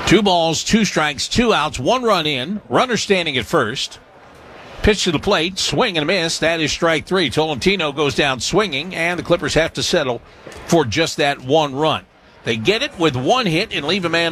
2 balls, 2 strikes, 2 outs, 1 run in. Runner standing at first. Pitch to the plate, swing and a miss. That is strike 3. Tolentino goes down swinging, and the Clippers have to settle for just that 1 run. They get it with 1 hit and leave a man